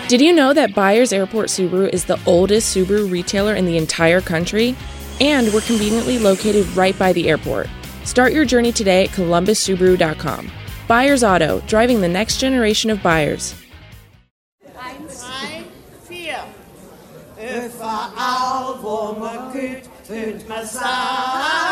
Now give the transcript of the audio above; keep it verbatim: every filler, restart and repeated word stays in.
Did you know that Byers Airport Subaru is the oldest Subaru retailer in the entire country? And we're conveniently located right by the airport. Start your journey today at columbus subaru dot com. Byers Auto, driving the next generation of buyers. Drei, vier. Überall, wo man geht, hört man sagen.